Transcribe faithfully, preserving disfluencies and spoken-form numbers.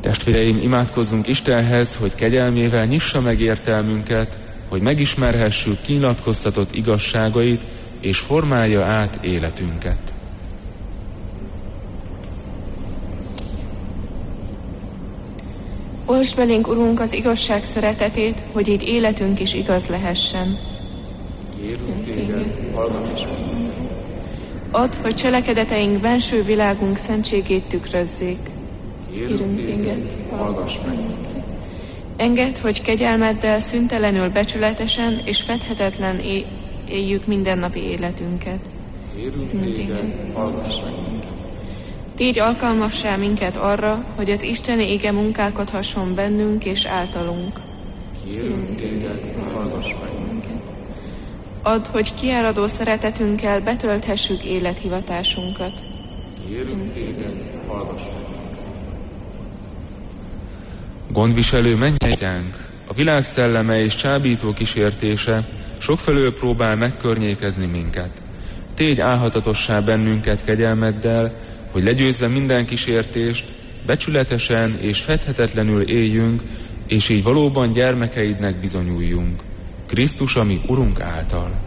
Testvéreim, imádkozzunk Istenhez, hogy kegyelmével nyissa meg értelmünket, hogy megismerhessük kinyilatkoztatott igazságait, és formálja át életünket. Olvasd belénk, Urunk, az igazság szeretetét, hogy így életünk is igaz lehessen. Kérünk téged, hallgass meg. Add, hogy cselekedeteink benső világunk szentségét tükrözzék. Kérünk téged, hallgass meg. Engedd, hogy kegyelmeddel szüntelenül becsületesen és fedhetetlen é- éljük mindennapi életünket. Kérünk téged, hallgass meg. Tégy alkalmassá minket arra, hogy az Isteni ége munkálkodhasson bennünk és általunk. Kérünk téged, hallgass meg. Add, hogy kiáradó szeretetünkkel betölthessük élethivatásunkat. Kérünk téged, hallgass meg. Gondviselő mennyegyánk, a világ szelleme és csábító kísértése sokfelől próbál megkörnyékezni minket. Tégy álhatatossá bennünket kegyelmeddel, hogy legyőzve minden kísértést, becsületesen és fedhetetlenül éljünk, és így valóban gyermekeidnek bizonyuljunk. Krisztus, ami Urunk által.